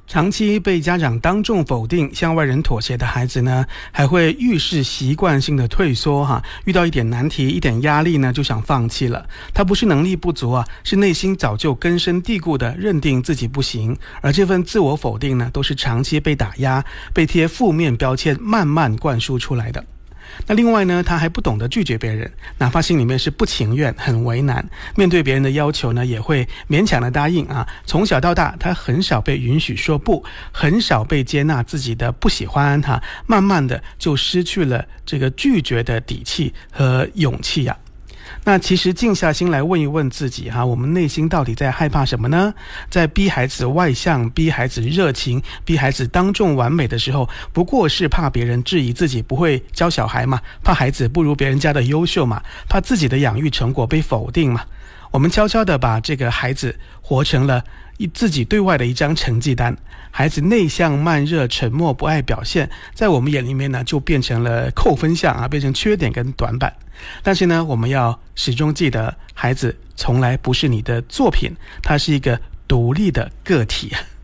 长期被家长当众否定、向外人妥协的孩子呢，还会遇事习惯性的退缩遇到一点难题、一点压力呢，就想放弃了。他不是能力不足是内心早就根深蒂固的认定自己不行，而这份自我否定呢，都是长期被打压、被贴负面标签慢慢灌输出来的。那另外呢，他还不懂得拒绝别人，哪怕心里面是不情愿、很为难，面对别人的要求呢，也会勉强的答应从小到大，他很少被允许说不，很少被接纳自己的不喜欢慢慢的就失去了这个拒绝的底气和勇气那其实静下心来问一问自己我们内心到底在害怕什么呢？在逼孩子外向、逼孩子热情、逼孩子当众完美的时候，不过是怕别人质疑自己不会教小孩嘛，怕孩子不如别人家的优秀嘛，怕自己的养育成果被否定嘛。我们悄悄地把这个孩子活成了自己对外的一张成绩单，孩子内向、慢热、沉默、不爱表现，在我们眼里面呢，就变成了扣分项变成缺点跟短板。但是呢，我们要始终记得，孩子从来不是你的作品，他是一个独立的个体